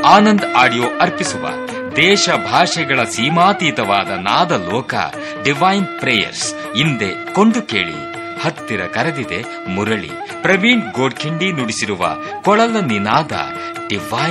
Anand audio ಅರ್ಪಿಸುವ ದೇಶ ಭಾಷೆಗಳ ಸೀಮಾತೀತವಾದ ನಾದ ಲೋಕ ಡಿವೈನ್ ಪ್ರೇಯರ್ಸ್ ಹಿಂದೆ ಕೊಂಡು ಕೇಳಿ. ಹತ್ತಿರ ಕರೆದಿದೆ ಮುರಳಿ. ಪ್ರವೀಣ್ ಗೋಡ್ಖಿಂಡಿ ನುಡಿಸಿರುವ ಕೊಳಲ ನಿನಾದ ಡಿವೈನ್